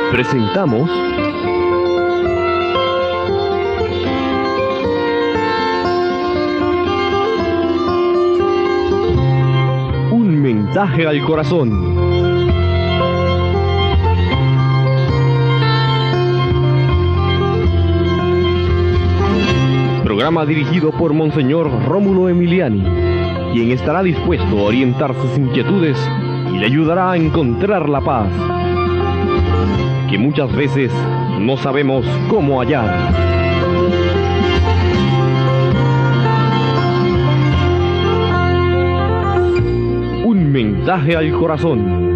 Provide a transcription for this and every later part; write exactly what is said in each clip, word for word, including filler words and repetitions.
Presentamos Un mensaje al corazón. Programa dirigido por Monseñor Rómulo Emiliani, quien estará dispuesto a orientar sus inquietudes y le ayudará a encontrar la paz que muchas veces no sabemos cómo hallar. Un mensaje al corazón.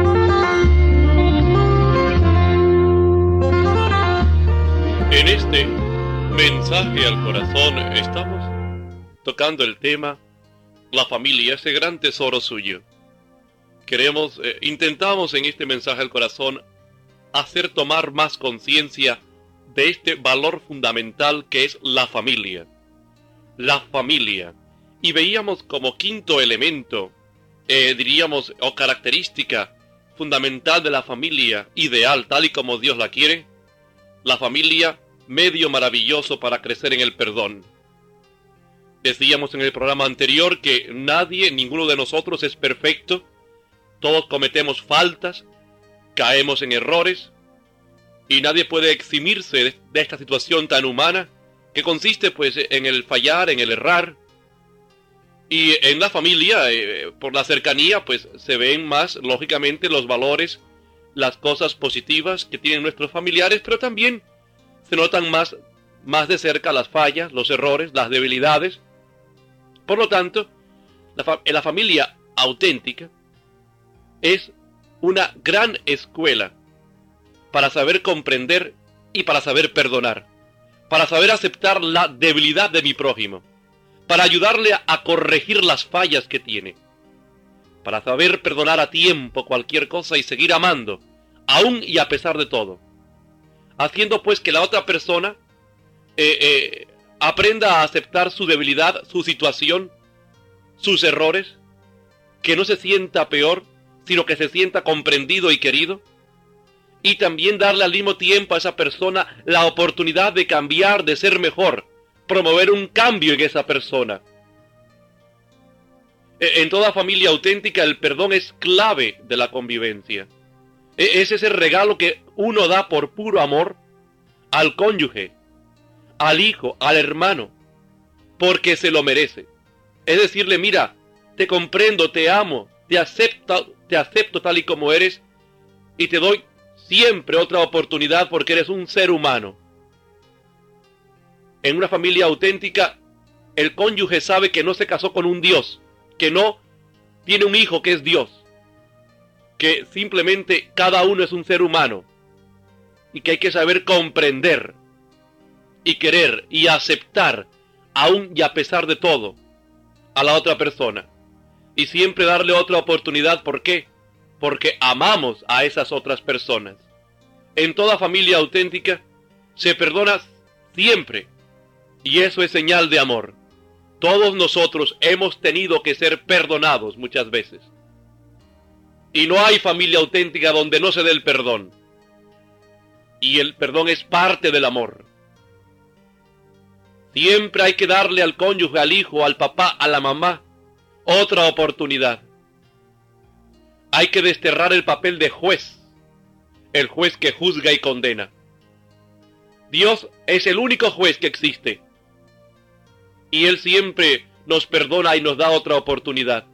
En este mensaje al corazón estamos tocando el tema la familia, ese gran tesoro suyo. Queremos, eh, intentamos en este mensaje al corazón hacer tomar más conciencia de este valor fundamental que es la familia. La familia. Y veíamos como quinto elemento, eh, diríamos, o característica fundamental de la familia ideal, tal y como Dios la quiere, la familia, medio maravilloso para crecer en el perdón. Decíamos en el programa anterior que nadie, ninguno de nosotros es perfecto, todos cometemos faltas, caemos en errores, y nadie puede eximirse de, de esta situación tan humana, que consiste pues en el fallar, en el errar. Y en la familia, eh, por la cercanía, pues se ven más, lógicamente, los valores, las cosas positivas que tienen nuestros familiares, pero también se notan más, más de cerca las fallas, los errores, las debilidades. Por lo tanto, la, fa- la familia auténtica es una gran escuela para saber comprender y para saber perdonar, para saber aceptar la debilidad de mi prójimo, para ayudarle a, a corregir las fallas que tiene, para saber perdonar a tiempo cualquier cosa y seguir amando, aún y a pesar de todo, haciendo pues que la otra persona eh, eh, aprenda a aceptar su debilidad, su situación, sus errores, que no se sienta peor, sino que se sienta comprendido y querido, y también darle al mismo tiempo a esa persona la oportunidad de cambiar, de ser mejor, promover un cambio en esa persona. En toda familia auténtica el perdón es clave de la convivencia. Es ese regalo que uno da por puro amor al cónyuge, al hijo, al hermano, porque se lo merece. Es decirle, mira, te comprendo, te amo, te acepto, te acepto tal y como eres y te doy siempre otra oportunidad porque eres un ser humano. En una familia auténtica, el cónyuge sabe que no se casó con un Dios, que no tiene un hijo que es Dios, que simplemente cada uno es un ser humano y que hay que saber comprender y querer y aceptar, aún y a pesar de todo, a la otra persona. Y siempre darle otra oportunidad. ¿Por qué? Porque amamos a esas otras personas. En toda familia auténtica se perdona siempre, y eso es señal de amor. Todos nosotros hemos tenido que ser perdonados muchas veces. Y no hay familia auténtica donde no se dé el perdón. Y el perdón es parte del amor. Siempre hay que darle al cónyuge, al hijo, al papá, a la mamá, otra oportunidad. Hay que desterrar el papel de juez, el juez que juzga y condena. Dios es el único juez que existe. Y Él siempre nos perdona y nos da otra oportunidad.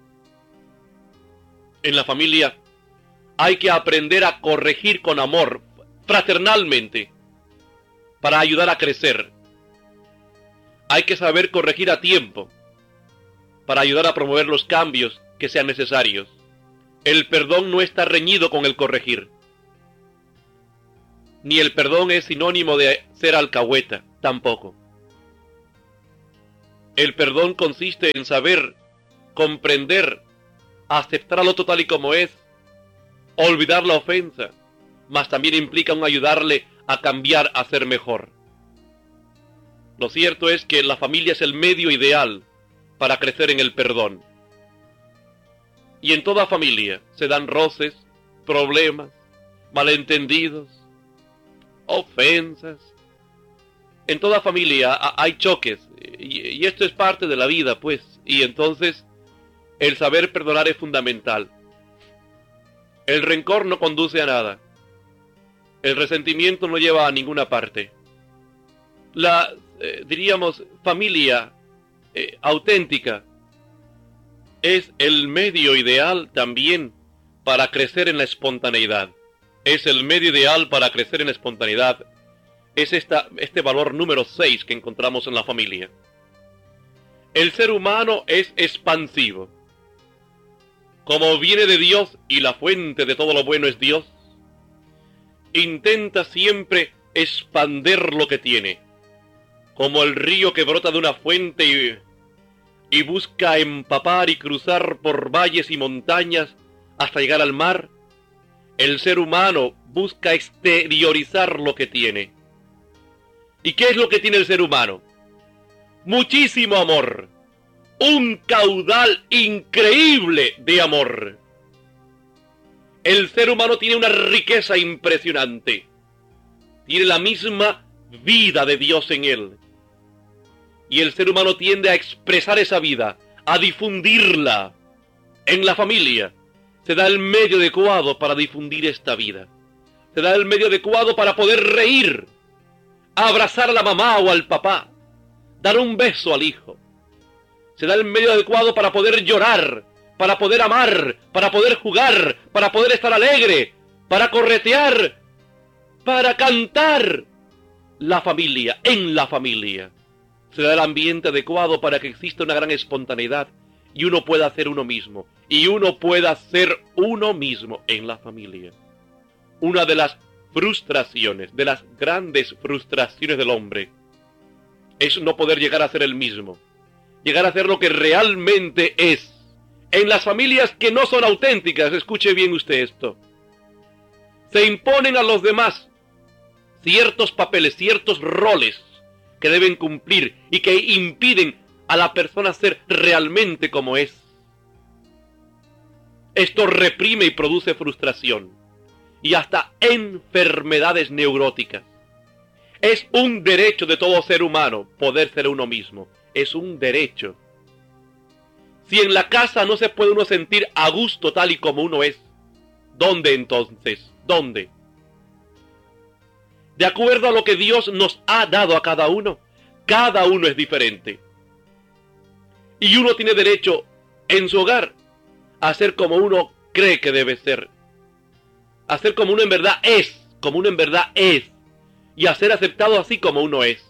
En la familia hay que aprender a corregir con amor, fraternalmente, para ayudar a crecer. Hay que saber corregir a tiempo, para ayudar a promover los cambios que sean necesarios. El perdón no está reñido con el corregir. Ni el perdón es sinónimo de ser alcahueta, tampoco. El perdón consiste en saber, comprender, aceptar al otro tal y como es, olvidar la ofensa, mas también implica un ayudarle a cambiar, a ser mejor. Lo cierto es que la familia es el medio ideal para crecer en el perdón. Y en toda familia se dan roces, problemas, malentendidos, ofensas. En toda familia hay choques, y esto es parte de la vida, pues, y entonces el saber perdonar es fundamental. El rencor no conduce a nada. El resentimiento no lleva a ninguna parte. La, eh, diríamos, familia eh, auténtica es el medio ideal también para crecer en la espontaneidad. Es el medio ideal para crecer en la espontaneidad. Es esta, este valor número seis que encontramos en la familia. El ser humano es expansivo. Como viene de Dios y la fuente de todo lo bueno es Dios, intenta siempre expander lo que tiene. Como el río que brota de una fuente y, y busca empapar y cruzar por valles y montañas hasta llegar al mar, el ser humano busca exteriorizar lo que tiene. ¿Y qué es lo que tiene el ser humano? Muchísimo amor. Un caudal increíble de amor. El ser humano tiene una riqueza impresionante. Tiene la misma vida de Dios en él. Y el ser humano tiende a expresar esa vida, a difundirla. En la familia se da el medio adecuado para difundir esta vida. Se da el medio adecuado para poder reír, abrazar a la mamá o al papá, dar un beso al hijo. Se da el medio adecuado para poder llorar, para poder amar, para poder jugar, para poder estar alegre, para corretear, para cantar. La familia, en la familia, se da el ambiente adecuado para que exista una gran espontaneidad y uno pueda ser uno mismo. Y uno pueda ser uno mismo en la familia. Una de las frustraciones, de las grandes frustraciones del hombre, es no poder llegar a ser el mismo. Llegar a ser lo que realmente es. En las familias que no son auténticas, escuche bien usted esto, se imponen a los demás ciertos papeles, ciertos roles que deben cumplir y que impiden a la persona ser realmente como es. Esto reprime y produce frustración y hasta enfermedades neuróticas. Es un derecho de todo ser humano poder ser uno mismo. Es un derecho. Si en la casa no se puede uno sentir a gusto tal y como uno es, ¿dónde entonces? ¿Dónde? De acuerdo a lo que Dios nos ha dado a cada uno, cada uno es diferente. Y uno tiene derecho en su hogar a ser como uno cree que debe ser. A ser como uno en verdad es, como uno en verdad es. Y a ser aceptado así como uno es.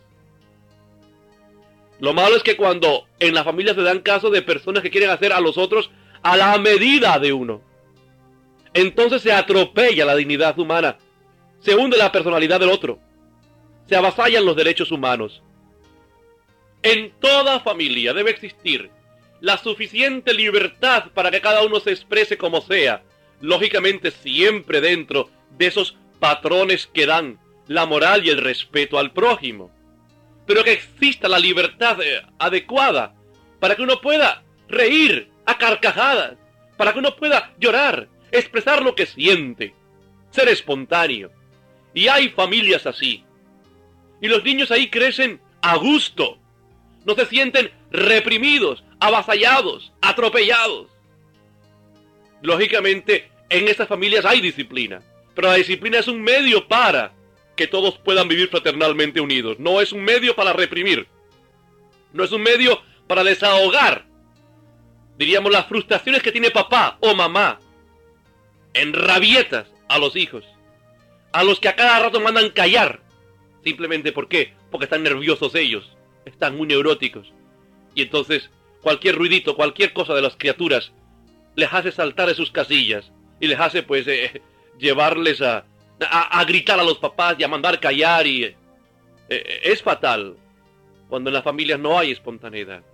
Lo malo es que cuando en la familia se dan casos de personas que quieren hacer a los otros a la medida de uno, entonces se atropella la dignidad humana, se hunde la personalidad del otro, se avasallan los derechos humanos. En toda familia debe existir la suficiente libertad para que cada uno se exprese como sea, lógicamente siempre dentro de esos patrones que dan la moral y el respeto al prójimo. Pero que exista la libertad adecuada para que uno pueda reír a carcajadas, para que uno pueda llorar, expresar lo que siente, ser espontáneo. Y hay familias así. Y los niños ahí crecen a gusto. No se sienten reprimidos, avasallados, atropellados. Lógicamente, en esas familias hay disciplina. Pero la disciplina es un medio para que todos puedan vivir fraternalmente unidos. No es un medio para reprimir. No es un medio para desahogar, diríamos, las frustraciones que tiene papá o mamá en rabietas a los hijos, a los que a cada rato mandan callar. Simplemente ¿por qué? Porque están nerviosos ellos, están muy neuróticos. Y entonces cualquier ruidito, cualquier cosa de las criaturas les hace saltar de sus casillas y les hace pues eh, llevarles a A, a gritar a los papás y a mandar callar y eh, es fatal cuando en las familias no hay espontaneidad.